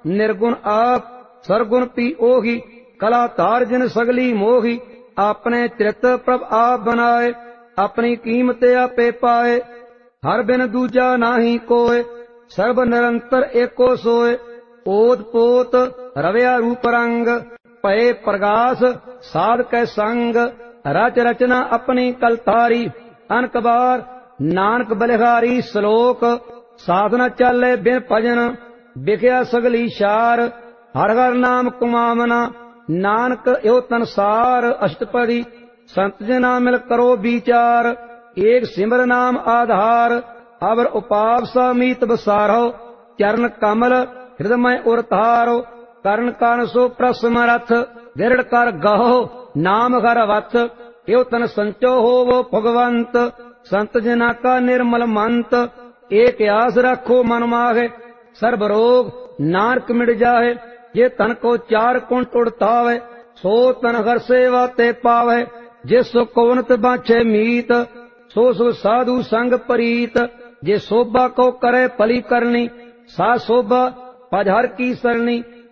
निर्गुण आप सरगुण पी ओही, कला तार जिन सगली मोही। अपने चित प्रभ आप बनाए, अपनी कीमत आपे पाए। हर बिन दूजा नाही कोय, सर्व निरंतर एको सोय। ओत पोत रव्या रूप रंग, पए प्रगास साध कै संग। रच रचना अपनी कलतारी, अनक बार नानक बलिहारी। श्लोक साधना चाले बिन भजन, बिख्या सगली शार। हर हर नाम कुमावना, नानक यो तनसार। अष्टपदी संत जना मिल करो विचार, एक सिमर नाम आधार। अवर उपाव समीत बसारो, चरण कमल हृदय उरतारो। करण कान सो प्रसमरथ, विरड़ कर गहो नाम घर वथ। यो तन संचो होवो भगवंत, संत जना का निर्मल मंत। एक आस रखो मन माहे, सर्ब रोग नानक मिट जाहे। ये तन को चार कुंट उड़तावे, सो तन हर सेवा ते पावे। जिस सो कोवनत बाछे मीत, सो सो साधु संग परीत। जे शोभा को करे पली करनी, सा शोभा पजहर की सरनी।